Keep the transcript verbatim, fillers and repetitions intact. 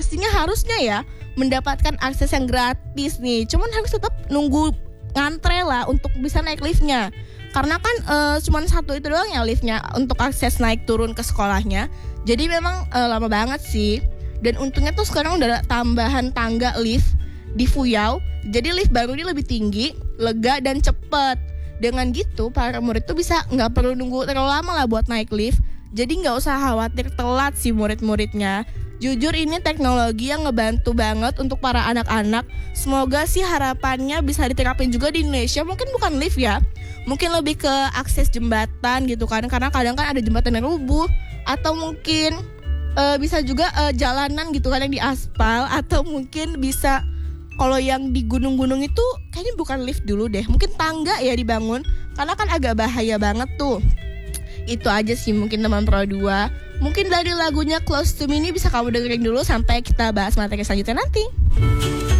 pastinya harusnya ya mendapatkan akses yang gratis nih. Cuman harus tetap nunggu ngantre lah untuk bisa naik liftnya. Karena kan uh, cuma satu itu doang ya liftnya untuk akses naik turun ke sekolahnya. Jadi memang uh, lama banget sih. Dan untungnya tuh sekarang udah ada tambahan tangga lift di Fuyao. Jadi lift baru ini lebih tinggi, lega dan cepet. Dengan gitu para murid tuh bisa gak perlu nunggu terlalu lama lah buat naik lift. Jadi gak usah khawatir telat sih murid-muridnya. Jujur ini teknologi yang ngebantu banget untuk para anak-anak. Semoga sih harapannya bisa diterapin juga di Indonesia. Mungkin bukan lift ya, mungkin lebih ke akses jembatan gitu kan. Karena kadang kan ada jembatan yang rubuh. Atau mungkin uh, bisa juga uh, jalanan gitu kan yang di aspal. Atau mungkin bisa, kalau yang di gunung-gunung itu kayaknya bukan lift dulu deh, mungkin tangga ya dibangun. Karena kan agak bahaya banget tuh. Itu aja sih mungkin teman Pro dua. Mungkin dari lagunya Close to Me ini bisa kamu dengerin dulu sampai kita bahas materi selanjutnya nanti.